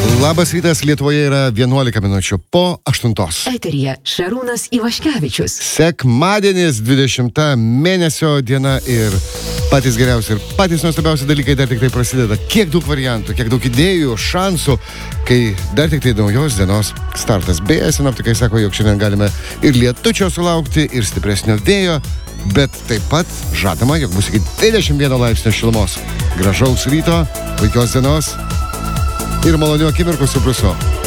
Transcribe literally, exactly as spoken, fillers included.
Labas rytas, Lietuvoje yra vienuolika minučių po aštuntos. Eteryje Šarūnas Ivaškevičius. Sekmadienis, dvidešimta mėnesio diena ir patys geriausi ir patys nuostabiausi dalykai dar tik tai prasideda. Kiek daug variantų, kiek daug idėjų, šansų, kai dar tik tai naujos dienos startas. Beje, sinoptikai sako, jog šiandien galime ir lietučio sulaukti, ir stipresnio vėjo, bet taip pat žadama, jog bus iki dvidešimt vieno laipsnio šilumos. Gražaus ryto, puikios dienos ir malonių akimirkų su Brusu.